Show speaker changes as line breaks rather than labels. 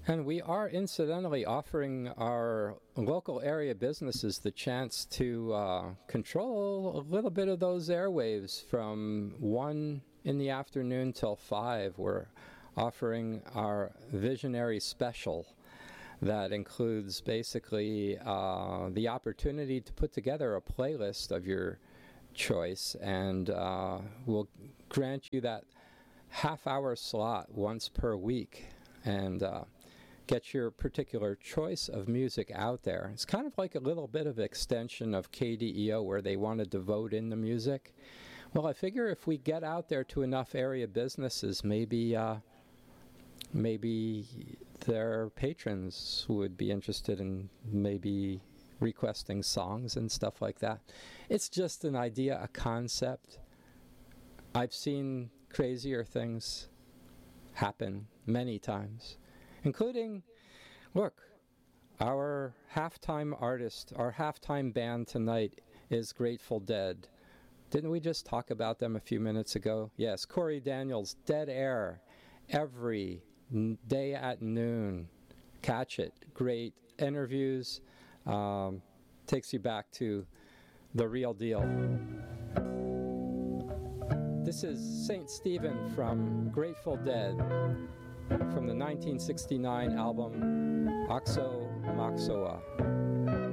And we are incidentally offering our local area businesses the chance to control a little bit of those airwaves from 1 in the afternoon till 5. We're offering our Visionary Special that includes basically the opportunity to put together a playlist of your choice, and we'll grant you that half-hour slot once per week and get your particular choice of music out there. It's kind of like a little bit of extension of KDEO where they wanted to vote in the music. Well, I figure if we get out there to enough area businesses, maybe their patrons would be interested in maybe requesting songs and stuff like that. It's just an idea, a concept. I've seen crazier things happen many times, including, look, our halftime artist, our halftime band tonight is Grateful Dead. Didn't we just talk about them a few minutes ago? Yes, Corey Daniels, Dead Air, every day at noon. Catch it. Great interviews. Takes you back to the real deal. This is St. Stephen from Grateful Dead from the 1969 album Oxo Moxoa.